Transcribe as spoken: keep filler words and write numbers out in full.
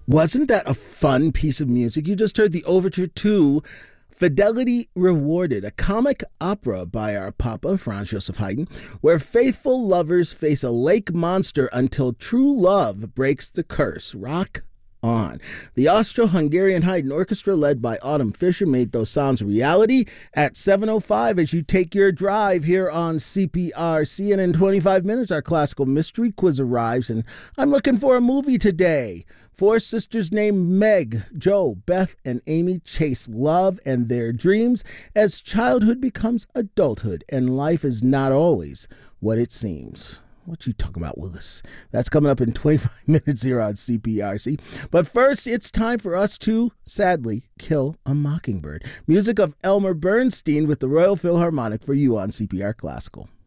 Wasn't that a fun piece of music? You just heard the overture to Fidelity Rewarded, a comic opera by our Papa, Franz Joseph Haydn, where faithful lovers face a lake monster until true love breaks the curse. Rock on. The Austro-Hungarian Haydn Orchestra, led by Autumn Fisher, made those sounds a reality at seven oh five as you take your drive here on C P R C. And in twenty-five minutes, our classical mystery quiz arrives, and I'm looking for a movie today. Four sisters named Meg, Jo, Beth, and Amy chase love and their dreams as childhood becomes adulthood, and life is not always what it seems. What you talking about, Willis? That's coming up in twenty-five minutes here on C P R C. But first, it's time for us to, sadly, kill a mockingbird. Music of Elmer Bernstein with the Royal Philharmonic for you on C P R Classical.